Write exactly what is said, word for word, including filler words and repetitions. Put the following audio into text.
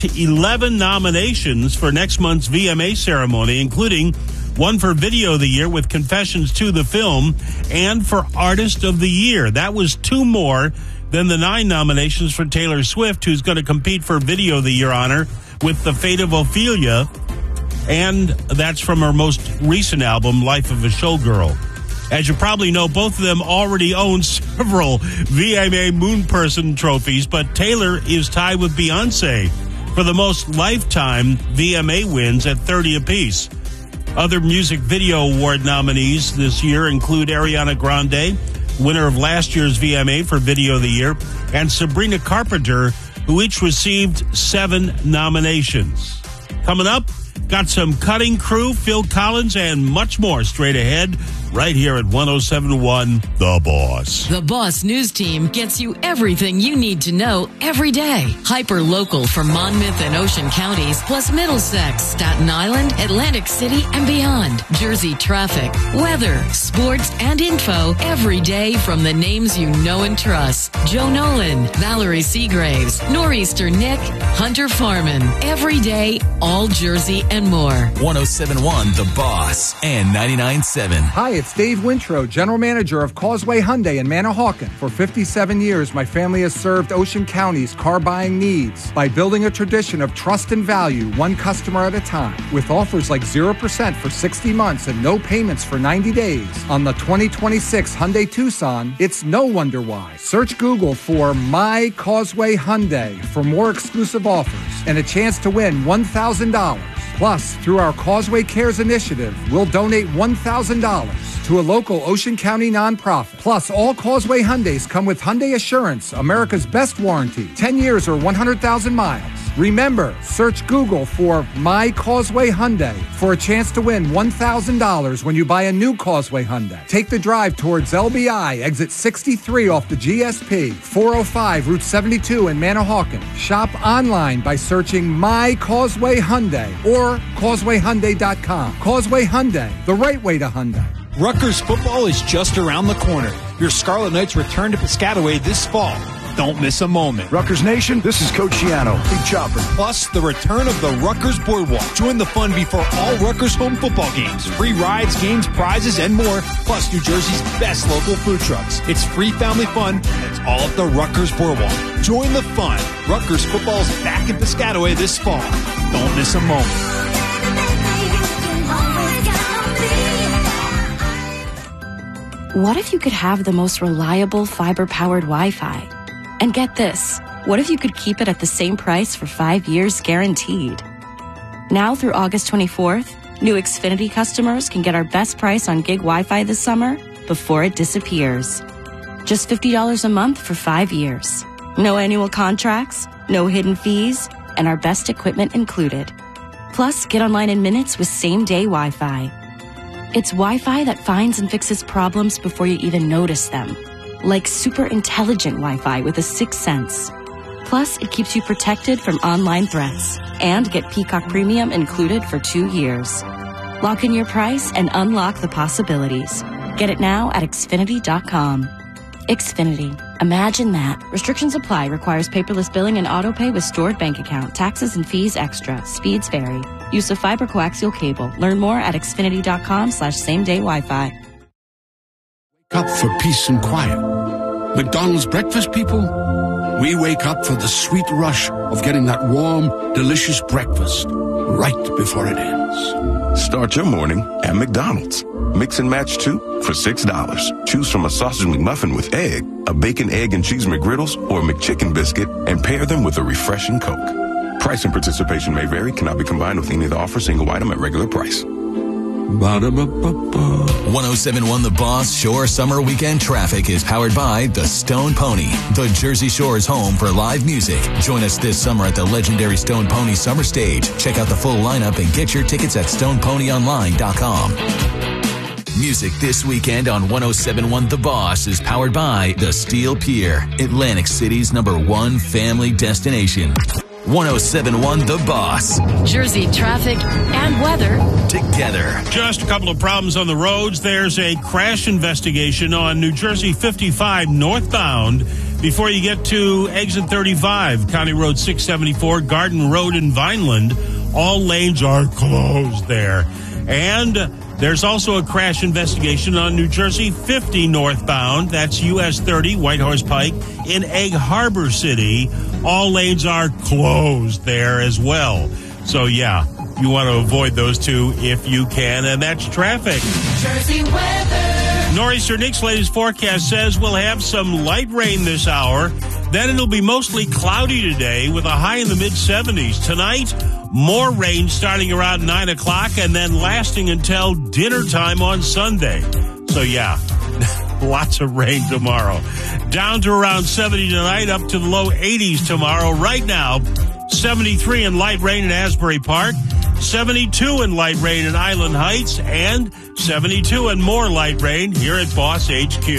eleven nominations for next month's V M A ceremony, including one for Video of the Year with Confessions to the Film and for Artist of the Year. That was two more than the nine nominations for Taylor Swift, who's going to compete for Video of the Year honor with The Fate of Ophelia, and that's from her most recent album, Life of a Showgirl. As you probably know, both of them already own several V M A Moon Person trophies, but Taylor is tied with Beyonce for the most lifetime V M A wins at thirty apiece. Other Music Video Award nominees this year include Ariana Grande, winner of last year's V M A for Video of the Year, and Sabrina Carpenter, who each received seven nominations. Coming up, got some Cutting Crew, Phil Collins, and much more straight ahead right here at one oh seven point one The Boss. The Boss News Team gets you everything you need to know every day. Hyper local for Monmouth and Ocean counties, plus Middlesex, Staten Island, Atlantic City, and beyond. Jersey traffic, weather, sports, and info every day from the names you know and trust. Joe Nolan, Valerie Seagraves, Nor'easter Nick, Hunter Farman. Every day, all Jersey and more. one oh seven point one The Boss and ninety-nine point seven. Hi, it's Dave Wintro, General Manager of Causeway Hyundai in Manahawkin. For fifty-seven years, my family has served Ocean County's car buying needs by building a tradition of trust and value, one customer at a time. With offers like zero percent for sixty months and no payments for ninety days on the twenty twenty-six Hyundai Tucson, it's no wonder why. Search Google for My Causeway Hyundai for more exclusive offers and a chance to win one thousand dollars. Plus, through our Causeway Cares initiative, we'll donate one thousand dollars to a local Ocean County nonprofit. Plus, all Causeway Hyundais come with Hyundai Assurance, America's best warranty, ten years or one hundred thousand miles. Remember, search Google for My Causeway Hyundai for a chance to win one thousand dollars when you buy a new Causeway Hyundai. Take the drive towards L B I, exit sixty-three off the G S P, four oh five Route seventy-two in Manahawkin. Shop online by searching My Causeway Hyundai or causeway hyundai dot com. Causeway Hyundai, the right way to Hyundai. Rutgers football is just around the corner. Your Scarlet Knights return to Piscataway this fall. Don't miss a moment. Rutgers Nation, this is Coach Shiano, Big Chopper. Plus, the return of the Rutgers Boardwalk. Join the fun before all Rutgers home football games. Free rides, games, prizes, and more. Plus, New Jersey's best local food trucks. It's free family fun, and it's all at the Rutgers Boardwalk. Join the fun. Rutgers football's back in Piscataway this fall. Don't miss a moment. What if you could have the most reliable fiber-powered Wi-Fi? And get this, what if you could keep it at the same price for five years guaranteed? Now through August twenty-fourth, new Xfinity customers can get our best price on gig Wi-Fi this summer before it disappears. Just fifty dollars a month for five years. No annual contracts, no hidden fees, and our best equipment included. Plus, get online in minutes with same-day Wi-Fi. It's Wi-Fi that finds and fixes problems before you even notice them. Like super intelligent Wi-Fi with a sixth sense. Plus, it keeps you protected from online threats. And get Peacock Premium included for two years. Lock in your price and unlock the possibilities. Get it now at Xfinity dot com. Xfinity. Imagine that. Restrictions apply. Requires paperless billing and autopay with stored bank account. Taxes and fees extra. Speeds vary. Use of fiber coaxial cable. Learn more at Xfinity dot com slash same day Wi-Fi. Wake up for peace and quiet. McDonald's breakfast people, we wake up for the sweet rush of getting that warm, delicious breakfast right before it ends. Start your morning at McDonald's. Mix and match two for six dollars. Choose from a sausage McMuffin with egg, a bacon, egg, and cheese McGriddles, or a McChicken biscuit, and pair them with a refreshing Coke. Price and participation may vary, cannot be combined with any of the offer, single item at regular price. Ba-da-ba-ba-ba. one oh seven point one The Boss Shore Summer Weekend Traffic is powered by the Stone Pony, the Jersey Shore's home for live music. Join us this summer at the legendary Stone Pony Summer Stage. Check out the full lineup and get your tickets at stone pony online dot com. Music this weekend on one oh seven point one The Boss is powered by the Steel Pier, Atlantic City's number one family destination. one oh seven point one The Boss. Jersey traffic and weather together. Just a couple of problems on the roads. There's a crash investigation on New Jersey fifty-five northbound Before you get to exit thirty-five, County Road six seventy-four, Garden Road in Vineland, all lanes are closed there. And there's also a crash investigation on New Jersey fifty northbound. That's U S thirty, Whitehorse Pike, in Egg Harbor City. All lanes are closed there as well. So, yeah, you want to avoid those two if you can, and that's traffic. Jersey weather. Nor'easter Nick's latest forecast says we'll have some light rain this hour. Then it'll be mostly cloudy today with a high in the mid-seventies. Tonight, more rain starting around nine o'clock and then lasting until dinner time on Sunday. So, yeah, lots of rain tomorrow. Down to around seventy tonight, up to the low eighties tomorrow. Right now, seventy-three in light rain in Asbury Park, seventy-two in light rain in Island Heights, and seventy-two and more light rain here at Boss H Q.